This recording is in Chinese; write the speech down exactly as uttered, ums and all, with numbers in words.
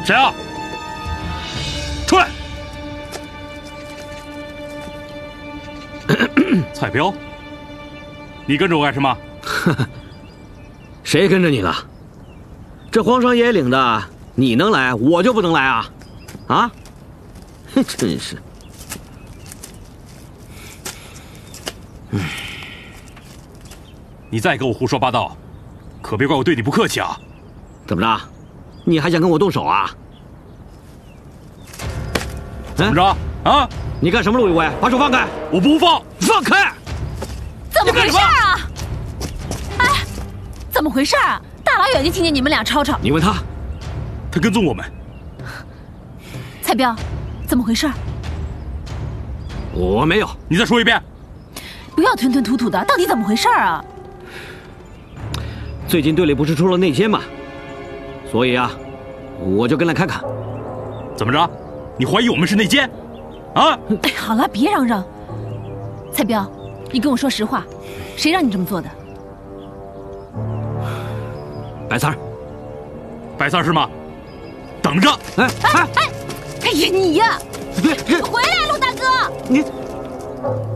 谁啊？出来！蔡彪，你跟着我干什么？ 谁跟着你了？这荒山野岭的，你能来，我就不能来啊？啊？哼，真是。 你再给我胡说八道，可别怪我对你不客气啊！ 怎么着？你还想跟我动手啊？ 怎么着？啊？ 你干什么，陆一伟？把手放开！ 我不放！ 放开！ 怎么回事啊？哎，怎么回事啊？大老远就听见你们俩吵吵。 你问他， 他跟踪我们。 蔡彪，怎么回事？ 我没有。 你再说一遍。 不要吞吞吐吐的，到底怎么回事啊？ 最近队里不是出了内奸吗？所以啊，我就跟来看看。 怎么着？你怀疑我们是内奸？啊！ 哎，好了，别嚷嚷。蔡彪，你跟我说实话，谁让你这么做的？ 白三儿， 白三儿是吗？等着！ 哎哎哎！哎呀，你呀！ 别别回来，陆大哥！ 你。